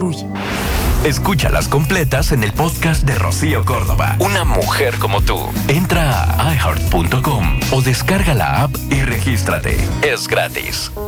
destruye. Escúchalas completas en el podcast de Rocío Córdoba. Una mujer como tú. Entra a iHeart.com o descarga la app y regístrate. Es gratis.